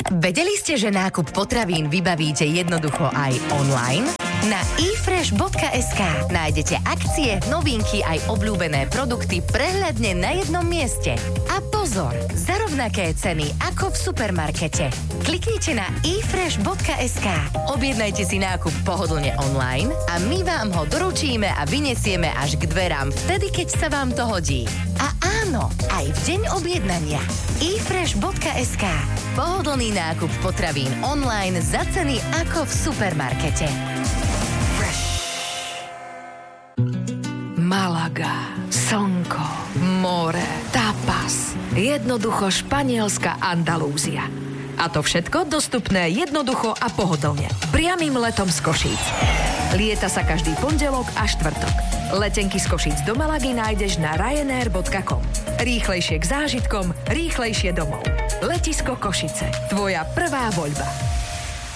Vedeli ste, že nákup potravín vybavíte jednoducho aj online? Na efresh.sk nájdete akcie, novinky aj obľúbené produkty prehľadne na jednom mieste. A pozor, za rovnaké ceny ako v supermarkete. Kliknite na efresh.sk, objednajte si nákup pohodlne online a my vám ho doručíme a vyniesieme až k dverám vtedy, keď sa vám to hodí. A áno, aj v deň objednania. efresh.sk. Pohodlný nákup potravín online za ceny ako v supermarkete. Malaga, slnko, more, tapas. Jednoducho španielská Andalúzia. A to všetko dostupné jednoducho a pohodlne. Priamym letom z Košíc. Lieta sa každý pondelok a štvrtok. Letenky z Košíc do Malagy nájdeš na ryanair.com. Rýchlejšie k zážitkom, rýchlejšie domov. Letisko Košice. Tvoja prvá voľba.